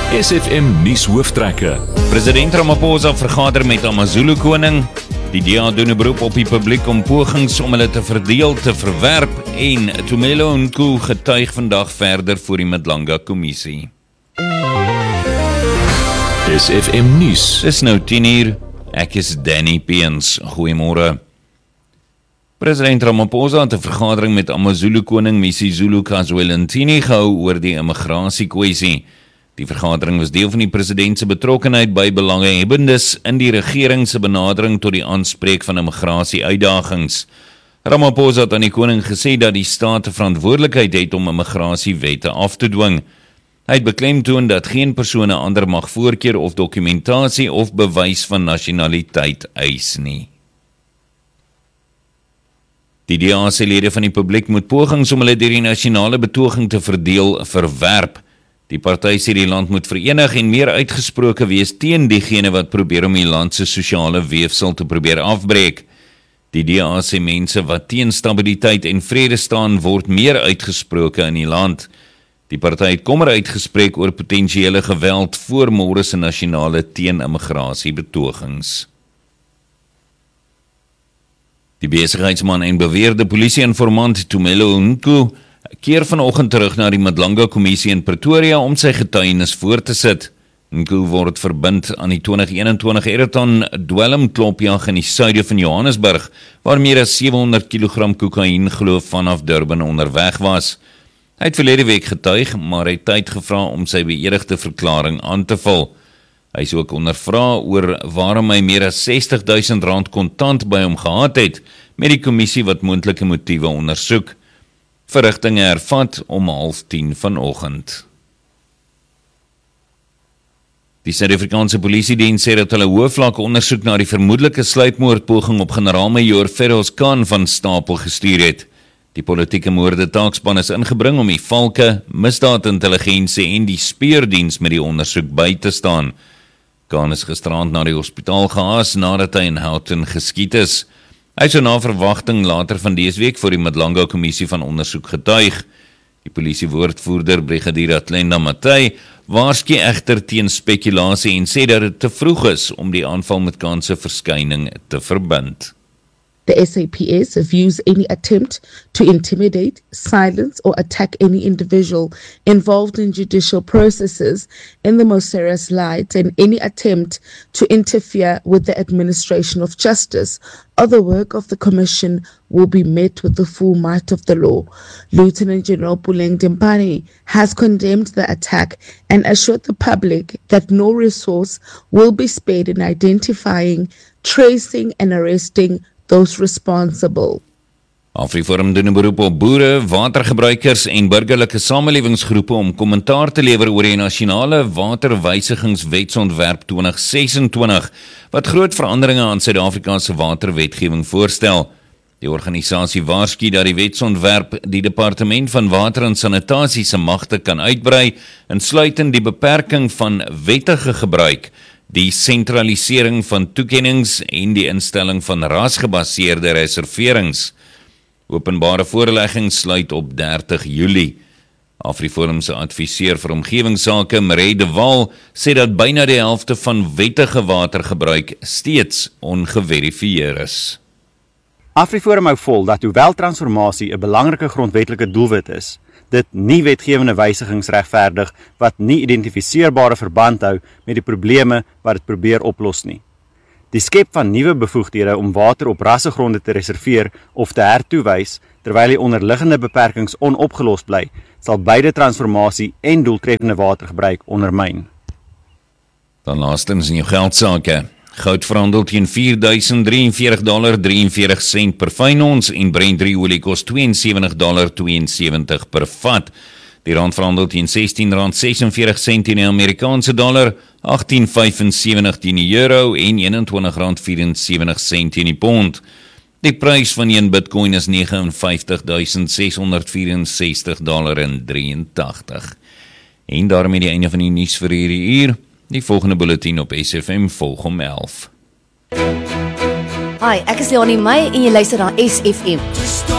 SFM nuus hooftrekke. President Ramaphosa vergader met AmaZulu koning. Die DA doen 'n beroep op die publiek om pogings om hulle te verdeel te verwerp en Tumelo Nku getuig vandag verder voor die Madlanga kommissie. SFM nuus. Dis nou 10:00. Ek is Danny Peens. Goeiemôre. President Ramaphosa het 'n vergadering met AmaZulu koning Misizulu Kazwelonthini gehou oor die immigrasiekwessie. Die vergadering was deel van die president se betrokkenheid by belanghebbendes in die regering se benadering tot die aanspreek van immigrasie-uitdagings. Ramaphosa het aan die koning gesê dat die staat 'n verantwoordelikheid het om immigrasiewette af te dwing. Hy het beklemtoon dat geen persoon 'n ander mag voorkeur of dokumentasie of bewys van nasionaliteit eis nie. Die DA se lede van die publiek moet pogings om hulle deur die nasionale betoging te verdeel verwerp. Die party sê die land moet verenig en meer uitgesproke wees teen diegene wat probeer om die land se sosiale weefsel te probeer afbreek. Die DA sê mense wat teen stabiliteit en vrede staan word meer uitgesproke in die land. Die party het kommer uitgespreek oor potensiële geweld voor môre se nasionale teen-immigrasie betogings. Die besigheidsman en beweerde polisie-informant Tumelo Nku keer vanoggend terug na die Madlanga kommissie in Pretoria om sy getuienis voor te sit. Nku word verbind aan die 2021 Ereton dwelmklopjag in die suide van Johannesburg, waar meer as 700 kg kokain glo vanaf Durban onderweg was. Hy het verlede week getuig, maar hy het tyd gevra om sy beëdigde verklaring aan te vul. Hy is ook ondervra oor waarom hy meer as R60.000 kontant by hom gehad het, met die kommissie wat moontlike motiewe ondersoek. Verrigtinge hervat om 9:30 vanoggend. Die Suid-Afrikaanse Polisiediens sê dat hulle hoëvlak ondersoek na die vermoedelike sluipmoordpoging op generaal-majoor Feroz Khan van stapel gestuur het. Die politieke moorde taakspan is ingebring om die valke, misdaadintelligensie en die speurdiens met die ondersoek by te staan. Khan is gisterand na die hospitaal gehaas nadat hy in Houghton geskiet is. Hy sou na verwagting later van dese week voor die Madlanga kommissie van ondersoek getuig. Die polisiewoordvoerder Brigadier Atlenda Matthey waarsku egter teen spekulasie en sê dat dit te vroeg is om die aanval met Khan se verskyning te verbind. The SAPS views any attempt to intimidate, silence, or attack any individual involved in judicial processes in the most serious light, and any attempt to interfere with the administration of justice or the work of the Commission will be met with the full might of the law. Lieutenant General Puleng Dempani has condemned the attack and assured the public that no resource will be spared in identifying, tracing, and arresting those responsible. AfriForum doen 'n beroep op boere, watergebruikers en burgerlike samelewingsgroepe om kommentaar te lewer oor die nasionale waterwysigingswetsontwerp 2026, wat groot veranderinge aan Suid-Afrika se waterwetgewing voorstel. Die organisasie waarsku dat die wetsontwerp die departement van water en sanitasie se magte kan uitbrei, insluitend die beperking van wettige gebruik, die sentralisering van toekennings en die instelling van rasgebaseerde reserverings. Openbare voorlegging sluit op 30 Julie. AfriForum se adviseur vir omgewingsake, Maree de Waal, sê dat byna die helfte van wettige watergebruik steeds ongeverifieer is. AfriForum hou vol dat hoewel transformasie 'n belangrike grondwetlike doelwit is, dit nie wetgewende wysigings regverdig wat nie identifiseerbare verband hou met die probleme wat dit probeer oplos nie. Die skep van nuwe bevoegdhede om water op rassegronde te reserveer of te hertoewys, terwyl die onderliggende beperkings onopgelos bly, sal beide transformasie en doeltreffende watergebruik ondermyn. Dan laastens in jou geldsaake. Goud verhandel teen $4,043.43 per fyn ons en Brent olie kos $72.72 per vat. Die rand verhandel teen R16.46 teen die Amerikaanse dollar, $18.75 teen die euro en R21.74 teen die pond. Die prys van een Bitcoin is $59.664.83. En daarmee die einde van die nuus vir hierdie uur. Die volgende bulletin op SFM volg om 11. Hi, ek is Leonie May en jy luister na SFM.